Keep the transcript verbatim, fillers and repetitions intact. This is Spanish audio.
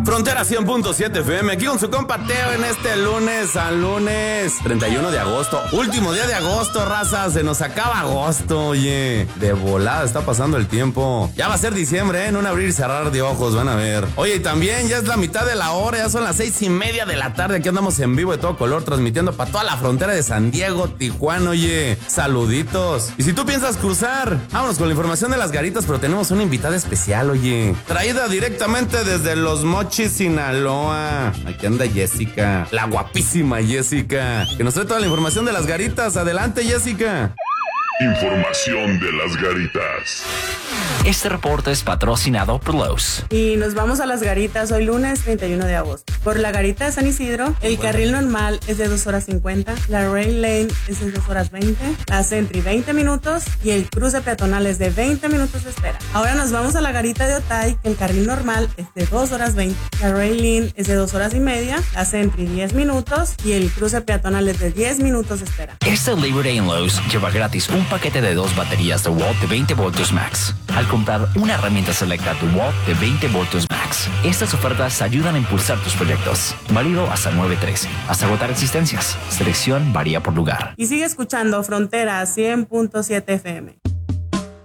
Frontera cien punto siete F M, aquí con su compa Teo en este lunes, al lunes treinta y uno de agosto, último día de agosto, raza, se nos acaba agosto, oye, de volada está pasando el tiempo, ya va a ser diciembre, ¿eh? En un abrir y cerrar de ojos, van a ver. Oye, y también ya es la mitad de la hora, ya son las seis y media de la tarde, aquí andamos en vivo de todo color, transmitiendo para toda la frontera de San Diego, Tijuana, oye, saluditos. Y si tú piensas cruzar, vámonos con la información de las garitas, pero tenemos una invitada especial, oye, traída directamente desde Los Mochis, Sinaloa. Aquí anda Jessica, la guapísima Jessica, que nos trae toda la información de las garitas. Adelante, Jessica. Información de las garitas. Este reporte es patrocinado por Lowe's. Y nos vamos a las garitas hoy lunes treinta y uno de agosto. Por la garita de San Isidro, el carril normal es de dos horas cincuenta, la Rail Lane es de dos horas veinte, la Sentry veinte minutos y el cruce peatonal es de veinte minutos de espera. Ahora nos vamos a la garita de Otay, que el carril normal es de dos horas veinte, la Rail Lane es de dos horas y media, la Sentry diez minutos y el cruce peatonal es de diez minutos de espera. Este Labor Day en Lowe's lleva gratis un paquete de dos baterías DeWalt de veinte voltios max al comprar una herramienta selecta DeWalt de veinte voltios max. Estas ofertas ayudan a impulsar tus proyectos. Válido hasta nueve trece, hasta agotar existencias. Selección varía por lugar. Y sigue escuchando Frontera cien punto siete F M.